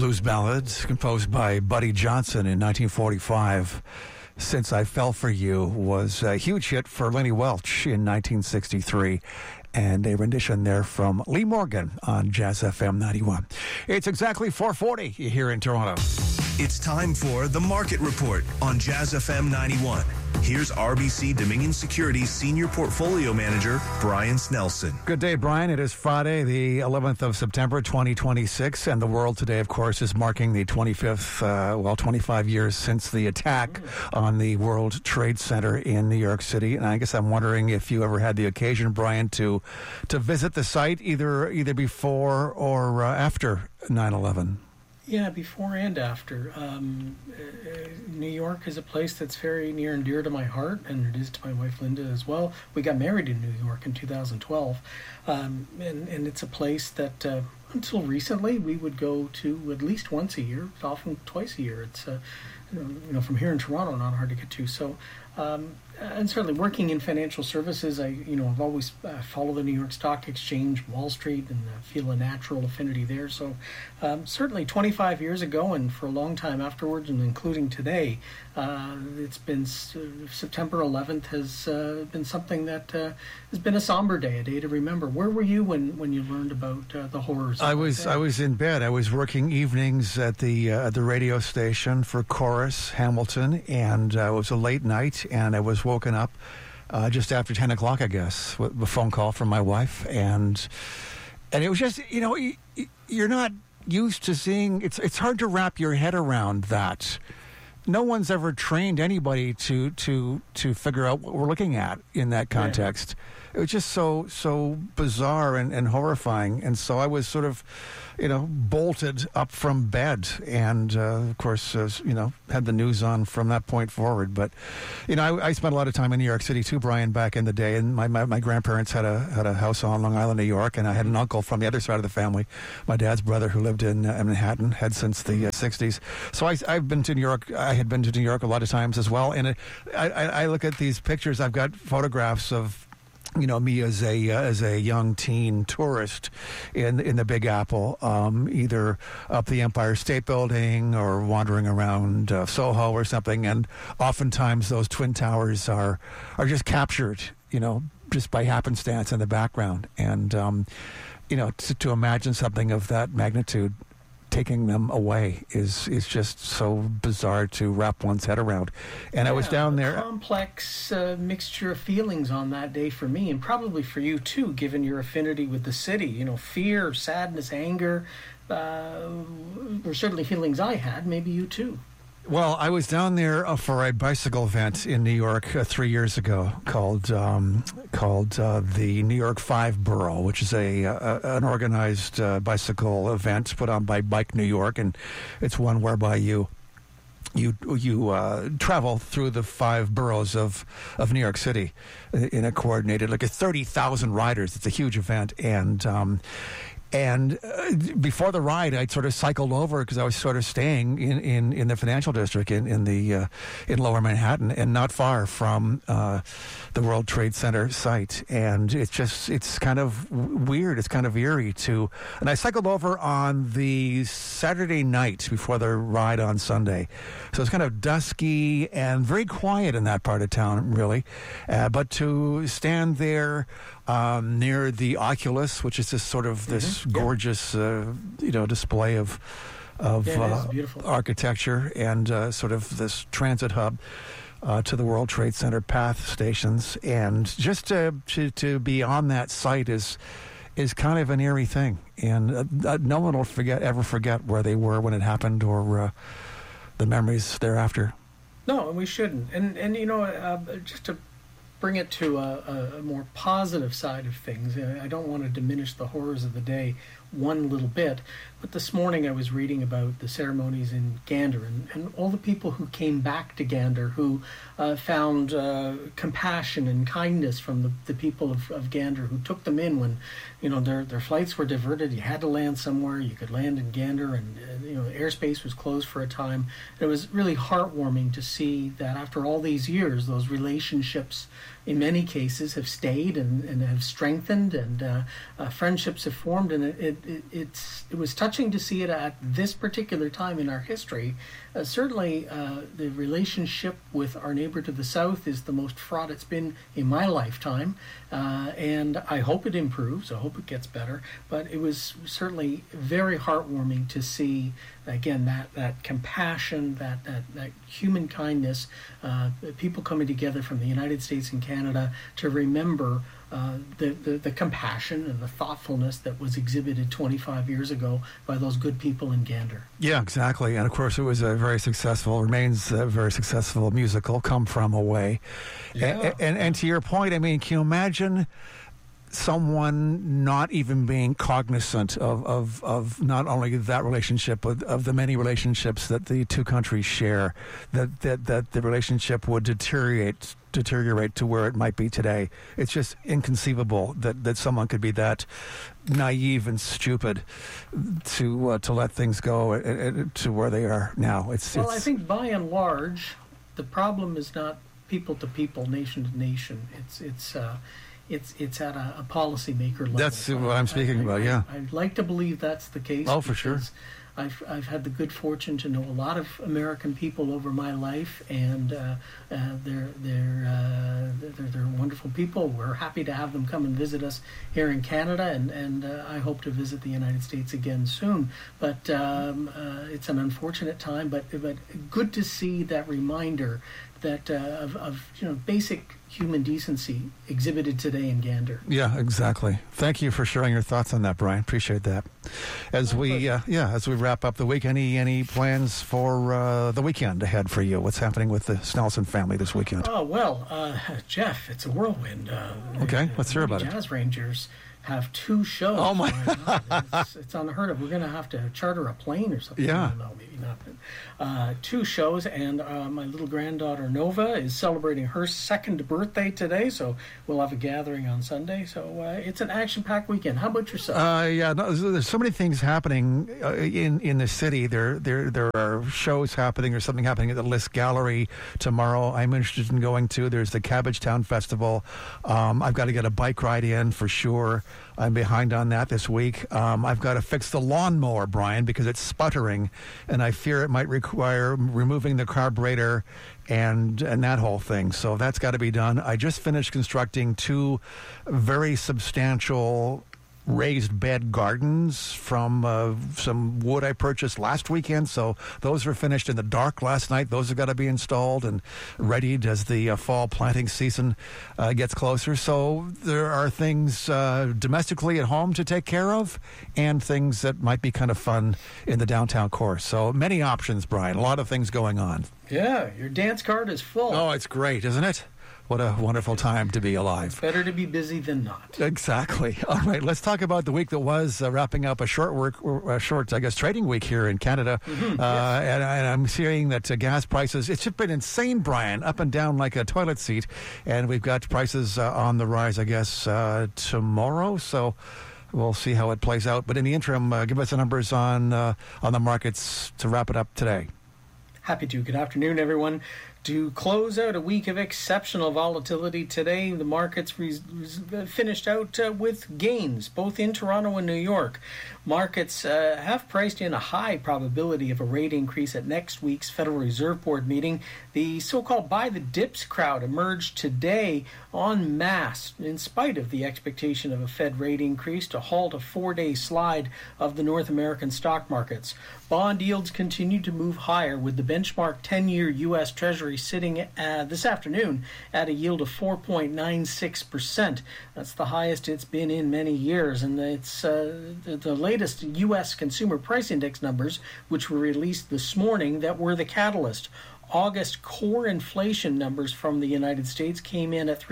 blues ballad composed by Buddy Johnson in 1945. Since I Fell for You was a huge hit for Lenny Welch in 1963. And a rendition there from Lee Morgan on Jazz FM 91. It's exactly 4:40 here in Toronto. It's time for The Market Report on Jazz FM 91. Here's RBC Dominion Securities Senior Portfolio Manager, Brian Snelson. Good day, Brian. It is Friday, the 11th of September, 2026, and the world today, of course, is marking the 25 years since the attack on the World Trade Center in New York City. And I guess I'm wondering if you ever had the occasion, Brian, to visit the site either before or after 9/11. Yeah, before and after. New York is a place that's very near and dear to my heart, and it is to my wife Linda as well. We got married in New York in 2012, and it's a place that until recently we would go to at least once a year, often twice a year. It's from here in Toronto, not hard to get to. So, and certainly working in financial services, I've always followed the New York Stock Exchange, Wall Street, and feel a natural affinity there. So, certainly 25 years ago, and for a long time afterwards, and including today, it's been September 11th has been something that has been a somber day, a day to remember. Where were you when you learned about the horrors? I was in bed. I was working evenings at the radio station for Chorus Hamilton, and it was a late night, and I was woken up just after 10 o'clock, I guess, with a phone call from my wife, and it was just, you're not used to seeing, it's hard to wrap your head around that. No one's ever trained anybody to figure out what we're looking at in that context. Yeah. It was just so bizarre and horrifying, and so I was sort of, bolted up from bed, and of course, had the news on from that point forward. But I spent a lot of time in New York City too, Brian, back in the day, and my grandparents had a house on Long Island, New York, and I had an uncle from the other side of the family, my dad's brother, who lived in Manhattan, had since the 60s. So I've been to New York. I had been to New York a lot of times as well, and I look at these pictures. I've got photographs of me as a young teen tourist in the Big Apple, either up the Empire State Building or wandering around Soho or something, and oftentimes those Twin Towers are just captured, just by happenstance in the background, and to imagine something of that magnitude taking them away is just so bizarre to wrap one's head around. And I was down there. Complex mixture of feelings on that day for me, and probably for you too, given your affinity with the city. Fear, sadness, anger were certainly feelings I had. Maybe you too. Well, I was down there for a bicycle event in New York 3 years ago called the New York 5 Borough, which is an organized bicycle event put on by Bike New York, and it's one whereby you travel through the 5 boroughs of New York City in a coordinated, like 30,000 riders. It's a huge event, and before the ride, I sort of cycled over because I was sort of staying in the financial district in Lower Manhattan, and not far from the World Trade Center site. And it's kind of weird. It's kind of eerie and I cycled over on the Saturday night before the ride on Sunday. So it's kind of dusky and very quiet in that part of town, really. But to stand there near the Oculus, which is this sort of this gorgeous, display of architecture and sort of this transit hub to the World Trade Center PATH stations, and just to be on that site is kind of an eerie thing, and no one will ever forget where they were when it happened, or the memories thereafter. No, we shouldn't, and just to bring it to a more positive side of things. I don't want to diminish the horrors of the day one little bit, but this morning I was reading about the ceremonies in Gander and all the people who came back to Gander, who found compassion and kindness from the people of Gander, who took them in when their flights were diverted. You had to land somewhere. You could land in Gander, and airspace was closed for a time. It was really heartwarming to see that after all these years, those relationships in many cases have stayed and have strengthened, and friendships have formed, and it was touching to see it at this particular time in our history. Certainly, the relationship with our neighbor to the south is the most fraught it's been in my lifetime, and I hope it improves. I hope it gets better. But it was certainly very heartwarming to see, again, that compassion, that human kindness, people coming together from the United States and Canada to remember the compassion and the thoughtfulness that was exhibited 25 years ago by those good people in Gander. Yeah, exactly. And of course, it was remains a very successful musical, Come From Away. Yeah. And to your point, I mean, can you imagine someone not even being cognizant of not only that relationship, but of the many relationships that the two countries share, that the relationship would deteriorate to where it might be today? It's just inconceivable that someone could be that naive and stupid to let things go to where they are now. I think by and large, the problem is not people to people, nation to nation. It's at a policymaker level. That's what I'm speaking about. Yeah, I'd like to believe that's the case. Oh, for sure. I've had the good fortune to know a lot of American people over my life, and they're wonderful people. We're happy to have them come and visit us here in Canada, and I hope to visit the United States again soon. But it's an unfortunate time, but good to see that reminder that of basic human decency exhibited today in Gander. Yeah, exactly. Thank you for sharing your thoughts on that, Brian. Appreciate that. As we wrap up the week, any plans for the weekend ahead for you? What's happening with the Snelson family this weekend? Oh well, Jeff, it's a whirlwind. Okay, let's hear about it. Jazz Rangers have 2 shows. Oh my! It's unheard of. We're going to have to charter a plane or something. Yeah. No, maybe not. But, 2 shows, and my little granddaughter Nova is celebrating her 2nd birthday today, so we'll have a gathering on Sunday. So it's an action-packed weekend. How about yourself? There's so many things happening in the city. There are shows happening. There's something happening at the List Gallery tomorrow. I'm interested in going to. There's the Cabbagetown Festival. I've got to get a bike ride in for sure. I'm behind on that this week. I've got to fix the lawnmower, Brian, because it's sputtering, and I fear it might require removing the carburetor and that whole thing. So that's got to be done. I just finished constructing 2 very substantial raised bed gardens from some wood I purchased last weekend. So those were finished in the dark last night. Those have got to be installed and readied as the fall planting season gets closer. So there are things domestically at home to take care of, and things that might be kind of fun in the downtown core. So many options, Brian. A lot of things going on. Yeah, your dance card is full. Oh, it's great, isn't it? What a wonderful time to be alive. It's better to be busy than not. Exactly. All right, let's talk about the week that was, wrapping up a short, trading week here in Canada. Mm-hmm, yes. And I'm seeing that gas prices, it's just been insane, Brian, up and down like a toilet seat. And we've got prices on the rise, I guess, tomorrow. So we'll see how it plays out. But in the interim, give us the numbers on the markets to wrap it up today. Happy to. Good afternoon, everyone. To close out a week of exceptional volatility today, the markets finished out with gains, both in Toronto and New York. Markets have priced in a high probability of a rate increase at next week's Federal Reserve Board meeting. The so-called buy the dips crowd emerged today en masse, in spite of the expectation of a Fed rate increase, to halt a 4-day slide of the North American stock markets. Bond yields continue to move higher, with the benchmark 10-year U.S. Treasury sitting this afternoon at a yield of 4.96%. That's the highest it's been in many years, and it's the latest U.S. Consumer Price Index numbers, which were released this morning, that were the catalyst. August core inflation numbers from the United States came in at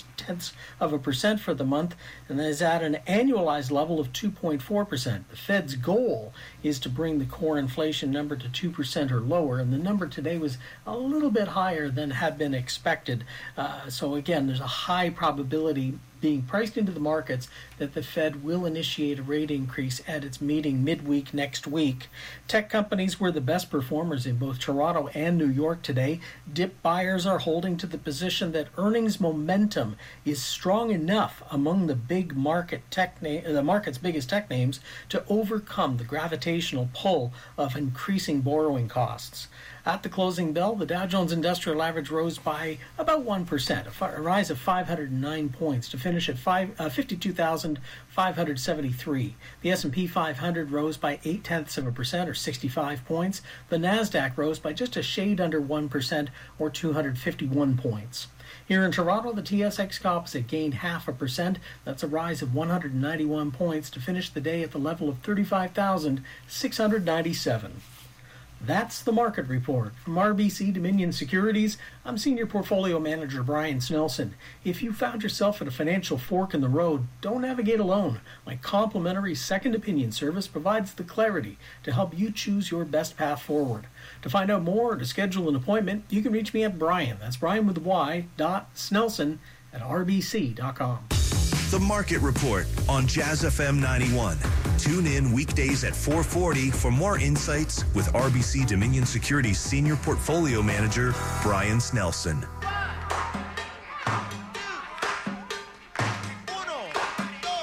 0.3% for the month, and is at an annualized level of 2.4%. The Fed's goal is to bring the core inflation number to 2% or lower, and the number today was a little bit higher than had been expected. So again, there's a high probability being priced into the markets that the Fed will initiate a rate increase at its meeting midweek next week. Tech companies were the best performers in both Toronto and New York today. Dip buyers are holding to the position that earnings momentum is strong enough among the big market the market's biggest tech names to overcome the gravitational pull of increasing borrowing costs. At the closing bell, the Dow Jones Industrial Average rose by about 1%, a rise of 509 points to finish at 52,573. The S&P 500 rose by 0.8% or 65 points. The Nasdaq rose by just a shade under 1% or 251 points. Here in Toronto, the TSX Composite gained 0.5%. That's a rise of 191 points to finish the day at the level of 35,697. That's the market report. From RBC Dominion Securities, I'm Senior Portfolio Manager Brian Snelson. If you found yourself at a financial fork in the road, don't navigate alone. My complimentary second opinion service provides the clarity to help you choose your best path forward. To find out more or to schedule an appointment, you can reach me at Brian, that's Brian with a Y, .Snelson at rbc.com. The Market Report on Jazz FM 91. Tune in weekdays at 4:40 for more insights with RBC Dominion Securities Senior Portfolio Manager Brian Snelson.